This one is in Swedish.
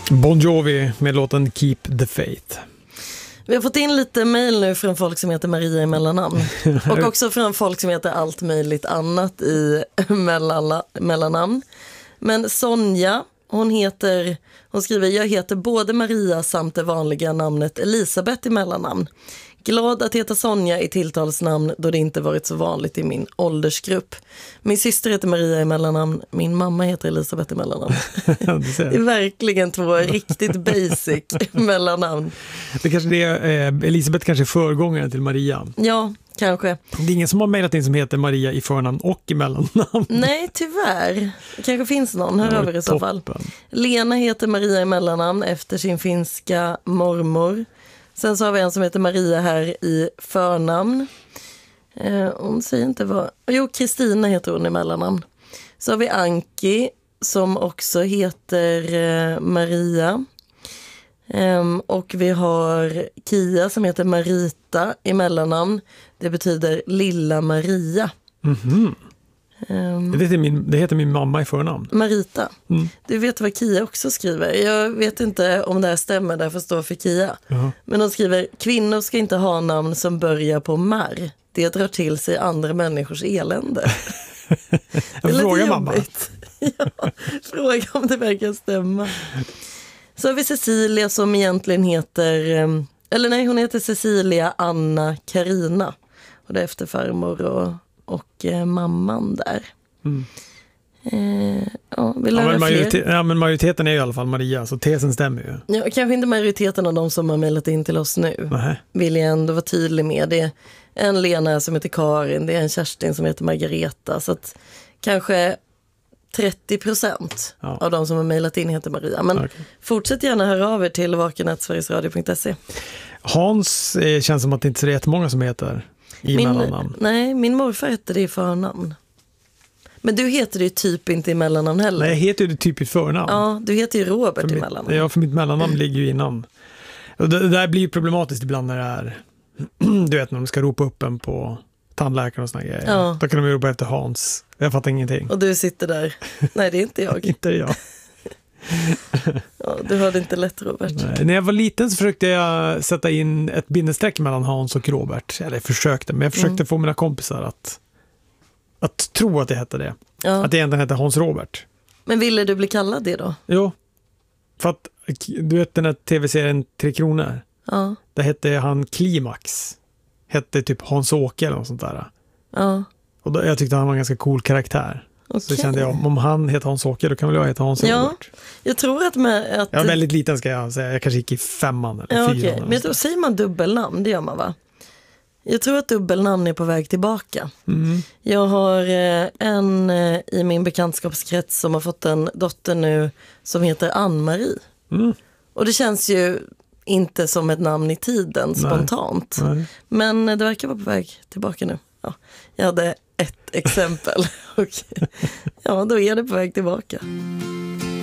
Bon Jovi med låten Keep the Faith. Vi har fått in lite mejl nu från folk som heter Maria i mellannamn. Och också från folk som heter allt möjligt annat i mellannamn. Men Sonja, hon skriver: jag heter både Maria samt det vanliga namnet Elisabeth i mellannamn. Glad att heta Sonja i tilltalsnamn då det inte varit så vanligt i min åldersgrupp. Min syster heter Maria i mellannamn, min mamma heter Elisabeth i mellannamn. Det är verkligen två riktigt basic mellannamn. Det kanske det är, Elisabeth kanske är föregångaren till Maria. Ja, kanske. Det är ingen som har mejlat in som heter Maria i förnamn och i mellannamn. Nej, tyvärr. Det kanske finns någon, hör över i så fall. Lena heter Maria i mellannamn efter sin finska mormor. Sen så har vi en som heter Maria här i förnamn. Hon säger inte vad... Jo, Kristina heter hon i mellannamn. Så har vi Anki som också heter Maria. Och vi har Kia som heter Marita i mellannamn. Det betyder Lilla Maria. Mhm. Det heter min mamma i förnamn. Marita. Du vet vad Kia också skriver. Jag vet inte om det här stämmer, därför står för Kia. Men hon skriver: kvinnor ska inte ha namn som börjar på mar. Det drar till sig andra människors elände. Fråga mamma. Ja, fråga om det verkar stämma. Så har vi Cecilia som egentligen heter... Eller nej, hon heter Cecilia Anna Karina. Och det är efter farmor och mamman där. Men majoriteten är ju i alla fall Maria, så tesen stämmer ju. Ja, kanske inte majoriteten av de som har mejlat in till oss nu. Vill jag ändå vara tydlig med. Det är en Lena som heter Karin, det är en Kerstin som heter Margareta. Så att kanske 30% av de som har mejlat in heter Maria. Men fortsätt gärna höra av er till vaken@sverigesradio.se. Hans känns som att det inte är så jättemånga som heter i mellannamn. Nej, min morfar hette det i förnamn. Men du heter det ju typ inte i mellannamn heller. Nej, jag heter ju typ i förnamn. Ja, du heter ju Robert i mellannamn. Ja, för mitt mellannamn ligger ju innan. Och det där blir ju problematiskt ibland när det är du vet, när de ska ropa upp en på tandläkaren och såna grejer. Ja. Då kan de ju ropa efter Hans. Jag fattar ingenting. Och du sitter där. Nej, det är inte jag. Inte jag. Ja, du hade inte lätt, Robert. Nej, när jag var liten så försökte jag sätta in ett bindestreck mellan Hans och Robert. Eller jag försökte få mina kompisar att tro att det hette det. Ja. Att det egentligen hette Hans Robert. Men ville du bli kallad det då? Jo. För att du vet den här tv-serien 3 kronor. Ja. Där hette han Klimax. Hette typ Hans-Åke eller något sånt där. Ja. Och då, jag tyckte han var en ganska cool karaktär. Okay. Så kände jag, om han heter Hans-Åke, då kan väl jag heta Hans Robert. Jag tror att jag är väldigt liten, ska jag säga. Jag kanske gick i 5:an eller 4:an. Okay. Men då säger man dubbelnamn, det gör man, va? Jag tror att dubbelnamn är på väg tillbaka. Jag har en i min bekantskapskrets som har fått en dotter nu som heter Ann-Marie. Och det känns ju inte som ett namn i tiden spontant. Nej. Men det verkar vara på väg tillbaka nu. Ja, jag hade ett exempel. Och ja, då är det på väg tillbaka.